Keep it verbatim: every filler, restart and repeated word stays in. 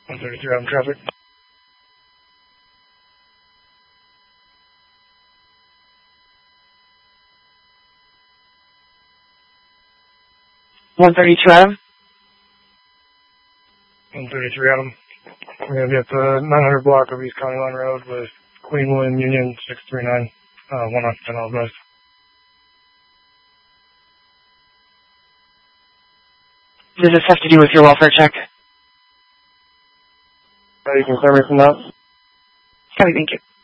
one thirty-three Adam traffic. one thirty-two Adam. one thirty-three Adam. We're going to be at the nine hundred block of East County Line Road with Queen William Union six three nine, uh, one off ten Elbows. Does this have to do with your welfare check? Uh, you can clear me from that? Copy, thank you.